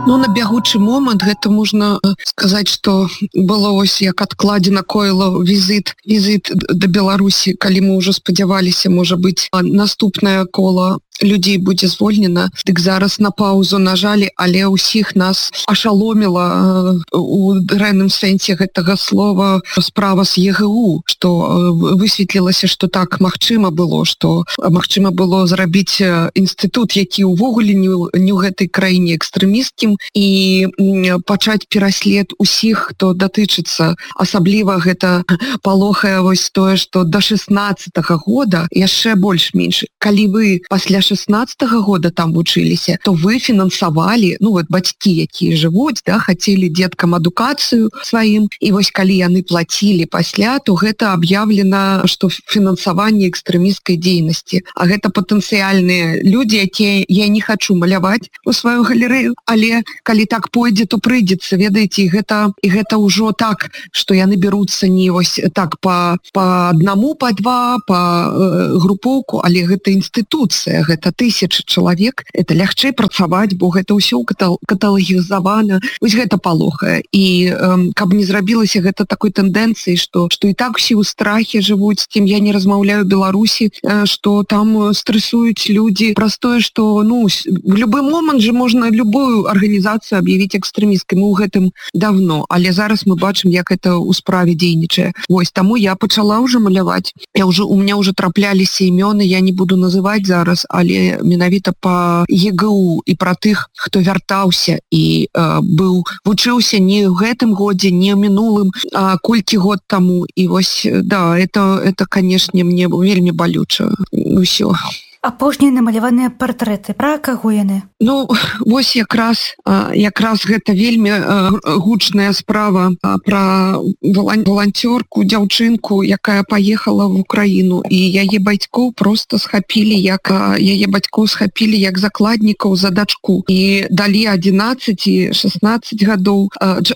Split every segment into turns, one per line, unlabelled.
Ну, на бягучы момант гэта можна сказаць, што было ось як адкладзена койла візіт да Беларусі, калі мы ўжо спадзяваліся, можа быць, наступнае кола людзей будзе звольнена, дык зараз на паузу нажалі, але ўсіх нас ашаломіла у дрэнным сэнсе гэтага слова справа з ЕГУ, што высветлілася, што так магчыма было, што магчыма было зрабіць інстытут, які ўвогуле не ў гэтай краіне экстрэмісцкім, і пачаць пераслед усіх, хто датычыцца. Асабліва гэта палохае вось тое, што да 16-го года яшчэ больш-менш. Калі вы пасля 16-го года там вучыліся, то вы фінансавалі, ну вот бацькі, якія жывуць, да, хацелі дзеткам адукацыю сваім, і вось калі яны плацілі пасля, то гэта аб'яўлена, што фінансаванне экстрэмісцкай дзейнасці. А гэта патэнцыяльныя людзі, якія я не хачу маляваць у сваю галерэю, але калі так пойдзе, то прыйдзецца, ведаеце, і гэта ўжо так, што яны бяруцца не вось так па аднаму, па два, па групоўку, але гэта інстытуцыя, гэта 1000 чалавек, это лягчэй працаваць, бо гэта ўсё каталагізавана. Вось гэта палохае. І каб не зрабілася гэта такой тэндэнцыі, што і так усе ў страхе жывуць, з кім я не размаўляю Беларусі, што там стрэсуюць людзі праз тое, што в любы момант же можна любую арганізацыю аб'явіць экстрэмісткай. Мы ў гэтым давно, але зараз мы бачым, як это ў справе дзейнічае. Вось, таму я пачала ўжо маляваць. У меня ўжо трапляліся імёны, я не буду называць зараз, але менавіта па ЕГУ і пра тых, хто вяртаўся і вучыўся не ў гэтым годзе, не ў мінулым, а колькі год таму. І вось, да, это, канешне, мне вельмі балюча ўсё.
Апошнія намаляваныя партрэты, пра каго яны?
Ну, вось якраз гэта вельмі гучная справа пра валанцёрку, дзяўчынку, якая паехала в Украіну, і яе бацькоў просто схапілі як закладнікаў за дачку. І далі 11 і 16 гадоў,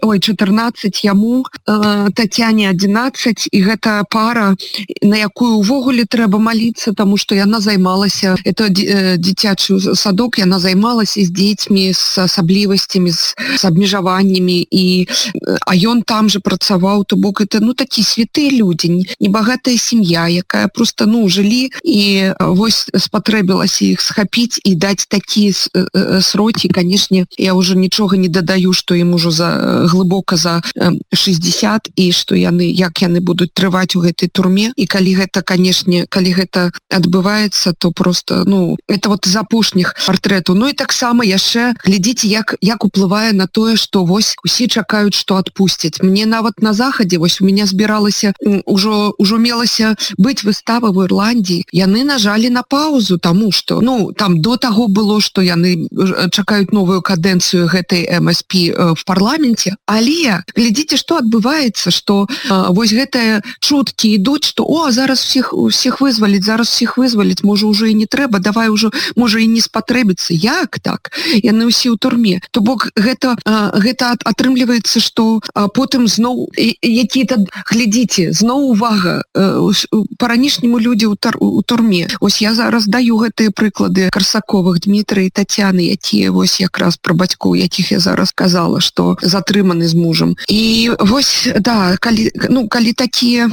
14 яму, Тацяне 11, і гэта пара, на якую ўвогуле трэба маліцца, таму што яна займалася, это дзіцячы садок, яна займалася з дзецьмі, з асаблівасцямі, з абмежаваннямі, а ён там же працаваў, то бок это, такі святыя людзі, небагатая сям'я, якая просто, жылі, і вось спатрэбілася іх схапіць і даць такія срокі. Канешне, я ўжо нічога не дадаю, што ім ужо глыбока за 60, і што як яны будуць трываць у гэтай турме. І калі гэта, канешне, адбываецца, то просто, это вот из апошніх партрэтаў. Ну і таксама яшчэ глядзіце, як уплывае на тое, што вось усе чакаюць, што адпусцяць. Мне нават на захадзе, вось у меня збіралася, ужо мелася быць выстава в Ірландіі. Яны нажалі на паузу, таму што, там до таго было, што яны чакаюць новую кадэнцыю гэтай МСП в парламенце. Але глядзіце, што адбываецца, што вось гэтыя чуткі ідуць, што зараз всіх вызваліць, можа ўжо і не трэба, давай ўжо, можа і не спатрэбіцца. Як так? Яны ўсе ў турме. То бок гэта атрымліваецца, што потым зноў глядзіце, зноў увага, па-ранішняму людзі ў турме. Вось я зараз даю гэтыя прыклады Карсаковых, Дмітрия і Тацяны, якія вось якраз пра бацькоў, якіх я зараз сказала, што затрыманы з мужам. І вось, да, калі такія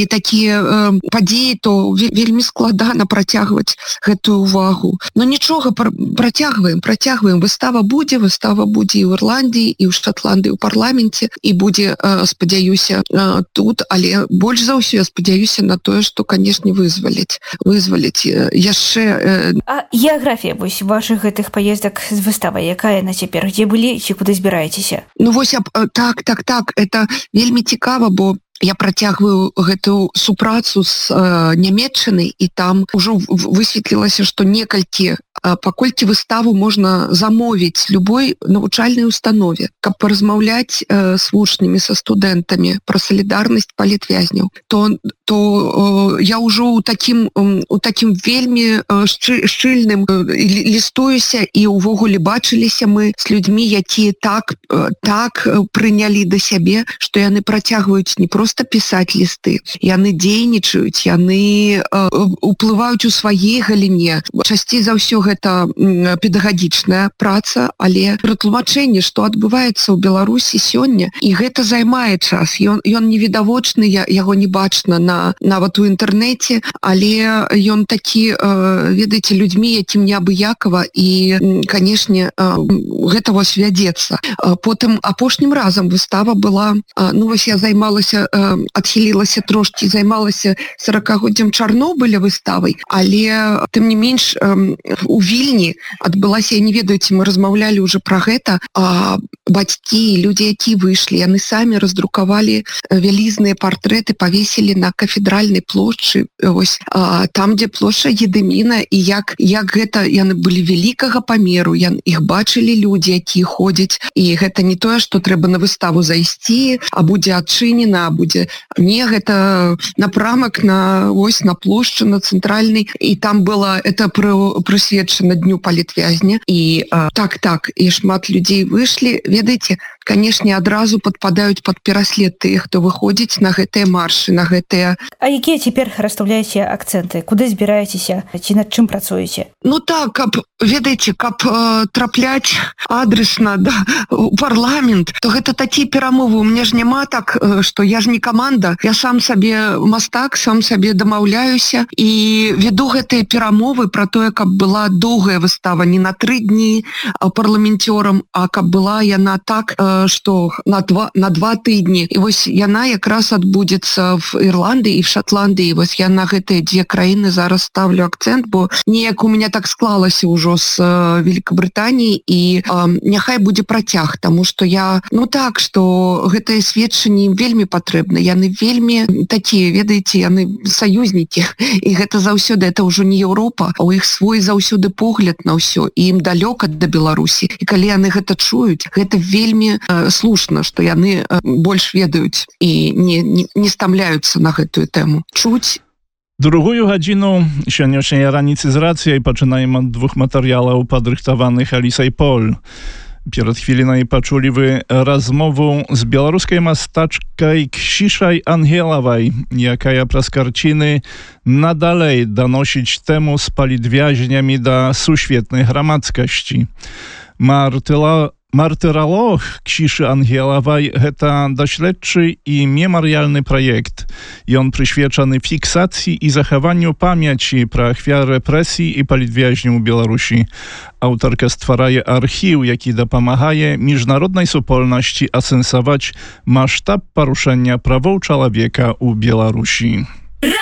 падзеі, то вельмі складана працягваць гэтую увагу. Но нічога, працягваем. Выстава будзе і ў Ірландіі, і ў Шатландыі, ў парламенце, і будзе, спадзяюся, тут, але больш за ўсё я спадзяюся на тое, што, канешне, вызваліць яшчэ.
А геаграфія вось вашых гэтых паездак з выставай, якая на цяпер? Дзе былі ці куды збіраецеся?
Вось, так, это вельмі цікава, бо я працягваю гэтую супрацу з Нямецчынай, і там ужо высветлілася, што паколькі выставу можна замовіць любой навучальнай установе, каб паразмаўляць з вучнямі, са студэнтамі пра салідарнасць палітвязняў, то я ўжо ў такім вельмі шчыльным лістуюся, і ўвогуле бачыліся мы з людзьмі, якія так прынялі да сябе, што яны працягваюць не проста пісаць лісты, яны дзейнічаюць, яны уплываюць у сваей галіне. Часцей за ўсё гэта педагагічная праца, але пратлумачэнне, што адбываецца ў Беларусі сёння, і гэта займае час. Ён невідавочны, яго не бачна нават у інтэрнэце, але ён такі, ведаеце, людзьмі, якім неабыякава, і, канешне, гэта вось вядзецца. Потым апошнім разам выстава была, я займалася, адхілілася трошкі, займалася 40-годдзям Чарнобыля выставай, але, тым не менш, у Вільні адбылася, я не ведаю, ці мы размаўлялі ўжо пра гэта, бацькі, людзі, якія выйшлі, яны самі раздрукавалі вялізныя партрэты, павесілі на кафедральнай плошчы, вось, там, дзе плошча Едыміна, і як гэта, яны былі вялікага памеру, іх бачылі людзі, якія ходзяць, і гэта не тое, што трэба на выставу зайсці, а будзе адчынена, а будзе... Не, гэта напрамак на плошчу, на цэнтральнай, і там было, это прысвечана Дню палітвязня, і так, і шмат людзей выйшлі, ведаеце, канешне, адразу падпадаюць пад пераслед тыя, хто выходзіць на гэтыя маршы, на гэтыя...
А якія цяпер расстаўляеце акцэнты? Куды збіраецеся? Ці над чым працуеце?
Каб, ведаеце, каб трапляць адресна у парламент, то гэта такія перамовы. У мяне ж няма так, што я ж не каманда. Я сам сабе мастак, сам сабе дамаўляюся і веду гэтыя перамовы пра тое, каб была доўгая выстава, не на 3 дні парламенцёрам, а каб была яна так, што на 2 тыдні. І вось яна якраз адбудзецца в Ірландыі і в Шатландыі. Вось я на гэтыя 2 краіны зараз ставлю акцэнт, бо неяк у мяне так склалася ўжо з Великабрытаніі, і няхай будзе працяг, таму што што гэтыя сведчанні ім вельмі патрэбны. Яны вельмі такія, ведаеце, яны саюзнікі. І гэта заўсёды, это ўжо не Еўропа, а ў іх свой заўсёды погляд на ўсё, і ім далёка да Беларусі. І калі яны гэта чуюць, гэта вельмі слушна, што яны больш ведаюць і не стамляюцца на гэтую тэму. Чуць.
Другую гадзіну сённяшняй раніцы з рацыяй пачынаем ад 2 матэрыялаў, падрыхтаваных Алісай Поль. Перад хвілінай пачулі вы размову з беларускай мастачкай Ксішай Ангелавай, якая праз карціны надалей даносіць тэму з палітвязнямі да сусветнай грамадскасці. Мартыралог Ксішы Ангелавай – гэта даследчы і мемарыяльны праект. Ён прысвечаны фіксацыі і захаванню памяці пра ахвяр рэпрэсій і палітвязняў у Беларусі. Аўтарка стварае архіў, які дапамагае міжнароднай супольнасці асэнсаваць маштаб парушэння правоў чалавека ў Беларусі.